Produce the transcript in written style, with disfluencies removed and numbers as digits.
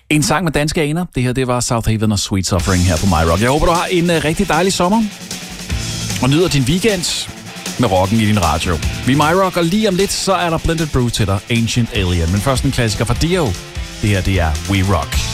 En sang med danske aner. Det her, det var South Haven og Sweet Suffering her på My Rock. Jeg håber, du har en rigtig dejlig sommer. Og nyder din weekend med rocken i din radio. Vi er My Rock, og lige om lidt, så er der Blended Brew til dig, Ancient Alien. Men først en klassiker fra Dio. Det her, det er We Rock.